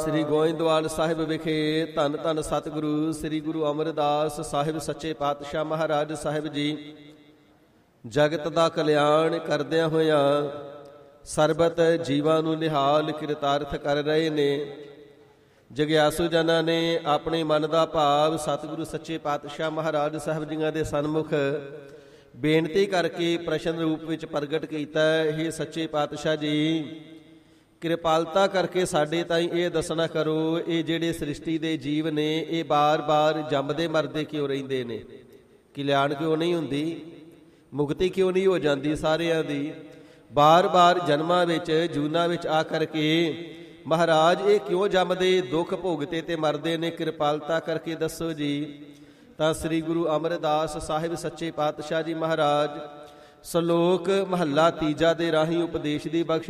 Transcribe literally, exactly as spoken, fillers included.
ਸ੍ਰੀ ਗੋਇੰਦਵਾਲ ਸਾਹਿਬ ਵਿਖੇ ਧੰਨ ਧੰਨ ਸਤਿਗੁਰੂ ਸ੍ਰੀ ਗੁਰੂ ਅਮਰਦਾਸ ਸਾਹਿਬ ਸੱਚੇ ਪਾਤਸ਼ਾਹ ਮਹਾਰਾਜ ਸਾਹਿਬ ਜੀ ਜਗਤ ਦਾ ਕਲਿਆਣ ਕਰਦਿਆਂ ਹੋਇਆਂ ਸਰਬਤ ਜੀਵਾਂ ਨੂੰ ਨਿਹਾਲ ਕਿਰਤਾਰਥ ਕਰ ਰਹੇ ਨੇ। ਜਗਿਆਸੂ ਜਨਾਂ ਨੇ ਆਪਣੇ ਮਨ ਦਾ ਭਾਵ ਸਤਿਗੁਰੂ ਸੱਚੇ ਪਾਤਸ਼ਾਹ ਮਹਾਰਾਜ ਸਾਹਿਬ ਜੀਆਂ ਦੇ ਸਨਮੁਖ ਬੇਨਤੀ ਕਰਕੇ ਪ੍ਰਸ਼ਨ ਰੂਪ ਵਿੱਚ ਪ੍ਰਗਟ ਕੀਤਾ। ਇਹ ਸੱਚੇ ਪਾਤਸ਼ਾਹ ਜੀ, ਕਿਰਪਾਲਤਾ ਕਰਕੇ ਸਾਡੇ ਤਾਈਂ ਇਹ ਦੱਸਣਾ ਕਰੋ, ਇਹ ਜਿਹੜੇ ਸ੍ਰਿਸ਼ਟੀ ਦੇ ਜੀਵ ਨੇ ਇਹ ਬਾਰ-ਬਾਰ ਜੰਮਦੇ ਮਰਦੇ ਕਿਉਂ ਰਹਿੰਦੇ ਨੇ? ਕਲਿਆਣ ਕਿਉਂ ਨਹੀਂ ਹੁੰਦੀ? ਮੁਕਤੀ ਕਿਉਂ ਨਹੀਂ ਹੋ ਜਾਂਦੀ ਸਾਰਿਆਂ ਦੀ? ਬਾਰ-ਬਾਰ ਜਨਮਾਂ ਵਿੱਚ ਜੂਨਾਂ ਵਿੱਚ ਆ ਕਰਕੇ ਮਹਾਰਾਜ ਇਹ ਕਿਉਂ ਜੰਮਦੇ, ਦੁੱਖ ਭੋਗਤੇ ਤੇ ਮਰਦੇ ਨੇ? ਕਿਰਪਾਲਤਾ ਕਰਕੇ ਦੱਸੋ ਜੀ। ਤਾਂ ਸ੍ਰੀ ਗੁਰੂ ਅਮਰਦਾਸ ਸਾਹਿਬ ਸੱਚੇ ਪਾਤਸ਼ਾਹ ਜੀ ਮਹਾਰਾਜ ਸ਼ਲੋਕ ਮਹੱਲਾ ਤੀਜਾ ਦੇ ਰਾਹੀਂ ਉਪਦੇਸ਼ ਦੀ ਬਖਸ਼